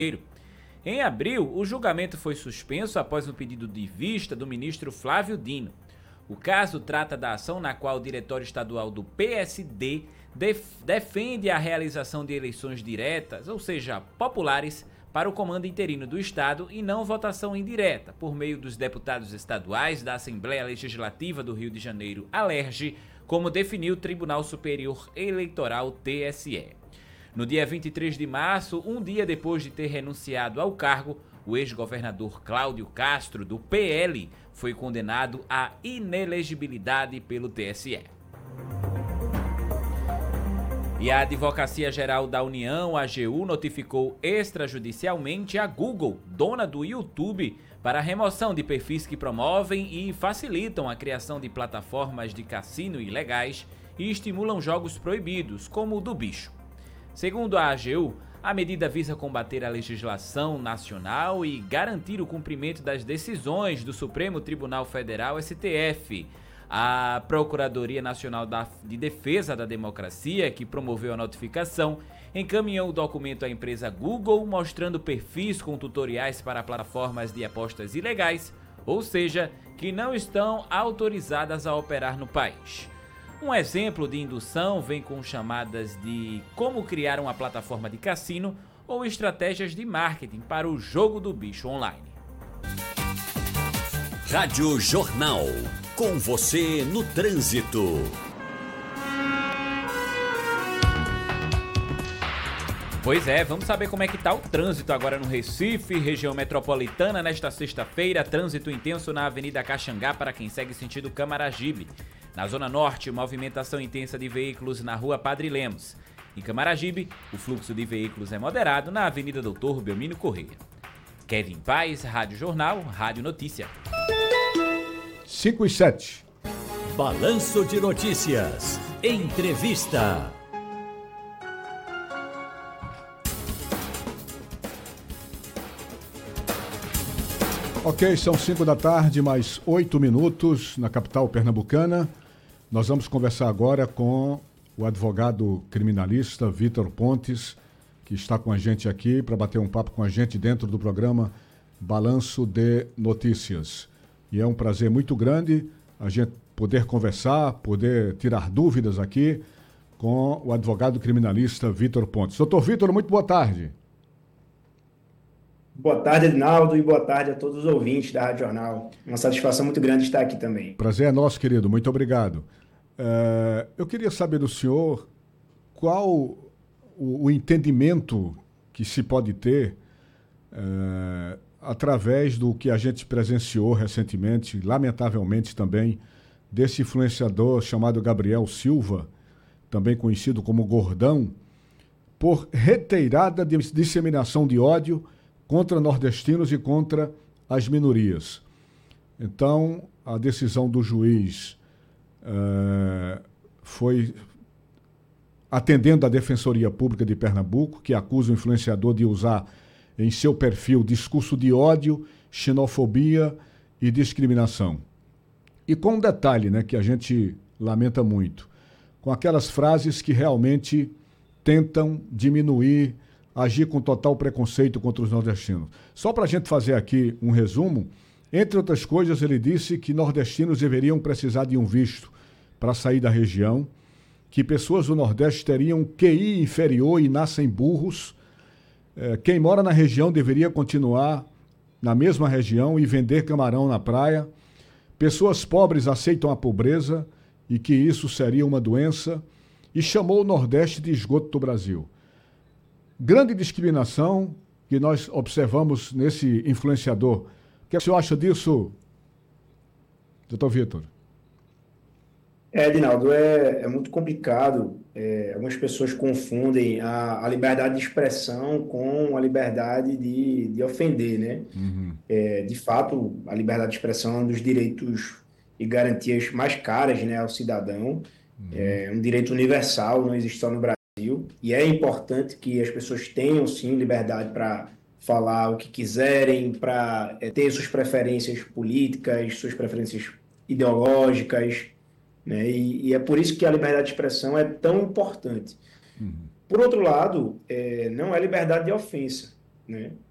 Em abril, o julgamento foi suspenso após um pedido de vista do ministro Flávio Dino. O caso trata da ação na qual o diretório estadual do PSD defende a realização de eleições diretas, ou seja, populares, para o comando interino do Estado e não votação indireta, por meio dos deputados estaduais da Assembleia Legislativa do Rio de Janeiro, ALERJ, como definiu o Tribunal Superior Eleitoral, TSE. No dia 23 de março, um dia depois de ter renunciado ao cargo, o ex-governador Cláudio Castro, do PL, foi condenado à inelegibilidade pelo TSE. E a Advocacia Geral da União, AGU, notificou extrajudicialmente a Google, dona do YouTube, para a remoção de perfis que promovem e facilitam a criação de plataformas de cassino ilegais e estimulam jogos proibidos, como o do bicho. Segundo a AGU, a medida visa combater a legislação nacional e garantir o cumprimento das decisões do Supremo Tribunal Federal, STF. A Procuradoria Nacional de Defesa da Democracia, que promoveu a notificação, encaminhou o documento à empresa Google, mostrando perfis com tutoriais para plataformas de apostas ilegais, ou seja, que não estão autorizadas a operar no país. Um exemplo de indução vem com chamadas de como criar uma plataforma de cassino ou estratégias de marketing para o jogo do bicho online. Rádio Jornal, com você no trânsito. Pois é, vamos saber como é que está o trânsito agora no Recife, região metropolitana, nesta sexta-feira. Trânsito intenso na Avenida Caxangá para quem segue sentido Camaragibe. Na Zona Norte, movimentação intensa de veículos na Rua Padre Lemos. Em Camaragibe, o fluxo de veículos é moderado na Avenida Doutor Belmino Corrêa. Kevin Paz, Rádio Jornal, Rádio Notícia. 5:07. Balanço de Notícias. Entrevista. Ok, são 5 da tarde, mais 8 minutos na capital pernambucana. Nós vamos conversar agora com o advogado criminalista Vitor Pontes, que está com a gente aqui para bater um papo com a gente dentro do programa Balanço de Notícias. E é um prazer muito grande a gente poder conversar, poder tirar dúvidas aqui com o advogado criminalista Vitor Pontes. Doutor Vitor, muito boa tarde. Boa tarde, Edinaldo, e boa tarde a todos os ouvintes da Rádio Jornal. Uma satisfação muito grande estar aqui também. Prazer é nosso, querido. Muito obrigado. Eu queria saber do senhor qual o entendimento que se pode ter através do que a gente presenciou recentemente, lamentavelmente também, desse influenciador chamado Gabriel Silva, também conhecido como Gordão, por reiterada disseminação de ódio contra nordestinos e contra as minorias. Então, a decisão do juiz foi atendendo à Defensoria Pública de Pernambuco, que acusa o influenciador de usar em seu perfil discurso de ódio, xenofobia e discriminação. E com um detalhe, né, que a gente lamenta muito, com aquelas frases que realmente tentam diminuir, agir com total preconceito contra os nordestinos. Só para a gente fazer aqui um resumo, entre outras coisas, ele disse que nordestinos deveriam precisar de um visto para sair da região, que pessoas do Nordeste teriam QI inferior e nascem burros, quem mora na região deveria continuar na mesma região e vender camarão na praia, pessoas pobres aceitam a pobreza e que isso seria uma doença, e chamou o Nordeste de esgoto do Brasil. Grande discriminação que nós observamos nesse influenciador. O que o senhor acha disso, doutor Vitor? Edinaldo, é muito complicado. Algumas pessoas confundem a liberdade de expressão com a liberdade de ofender, né? Uhum. De fato, a liberdade de expressão é um dos direitos e garantias mais caras, né, ao cidadão. É um direito universal, não existe só no Brasil. E é importante que as pessoas tenham, sim, liberdade para falar o que quiserem, para ter suas preferências políticas, suas preferências ideológicas, né? E é por isso que a liberdade de expressão é tão importante. Uhum. Por outro lado, não é liberdade de ofensa. né?